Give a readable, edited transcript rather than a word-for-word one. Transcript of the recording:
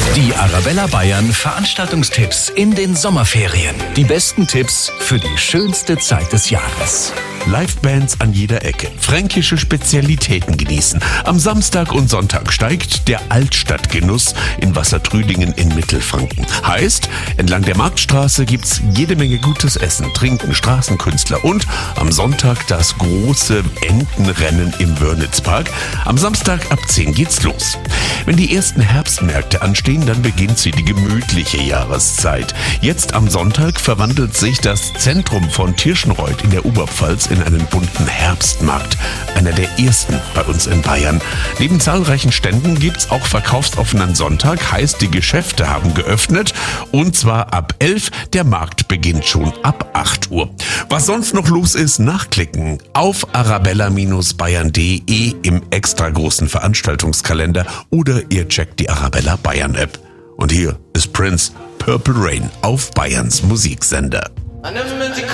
Die Arabella Bayern Veranstaltungstipps in den Sommerferien. Die besten Tipps für die schönste Zeit des Jahres. Livebands an jeder Ecke, fränkische Spezialitäten genießen. Am Samstag und Sonntag steigt der Altstadtgenuss in Wassertrüdingen in Mittelfranken. Heißt, entlang der Marktstraße gibt's jede Menge gutes Essen, Trinken, Straßenkünstler und am Sonntag das große Entenrennen im Wörnitzpark. Am Samstag ab 10 geht's los. Wenn die ersten Herbstmärkte anstehen, dann beginnt sie die gemütliche Jahreszeit. Jetzt am Sonntag verwandelt sich das Zentrum von Tirschenreuth in der Oberpfalz in einen bunten Herbstmarkt. Einer der ersten bei uns in Bayern. Neben zahlreichen Ständen gibt's auch verkaufsoffenen Sonntag. Heißt, die Geschäfte haben geöffnet. Und zwar ab 11. Der Markt beginnt schon ab 8 Uhr. Was sonst noch los ist, nachklicken auf arabella-bayern.de im extra großen Veranstaltungskalender oder ihr checkt die Arabella Bayern App. Und hier ist Prince, Purple Rain auf Bayerns Musiksender.